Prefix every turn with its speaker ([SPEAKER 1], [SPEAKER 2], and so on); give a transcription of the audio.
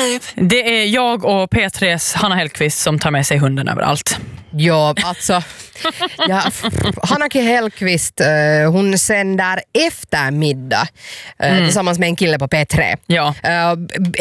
[SPEAKER 1] Det är jag och P3s Hanna Hellqvist som tar med sig hunden överallt.
[SPEAKER 2] Ja, alltså Hanna Hellqvist, hon sänder eftermiddag tillsammans med en kille på P3.
[SPEAKER 1] Ja.